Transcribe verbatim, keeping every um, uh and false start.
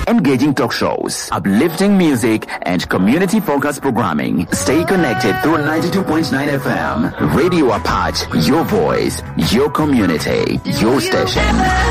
Engaging talk shows, uplifting music, and community-focused programming. Stay connected through ninety-two point nine F M. Radio Apache, your voice, your community, your station.